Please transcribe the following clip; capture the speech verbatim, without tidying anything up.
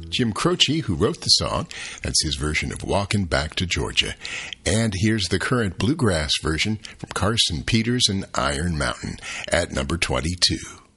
Jim Croce, who wrote the song. That's his version of Walkin' Back to Georgia. And here's the current bluegrass version from Carson Peters and Iron Mountain at number twenty-two.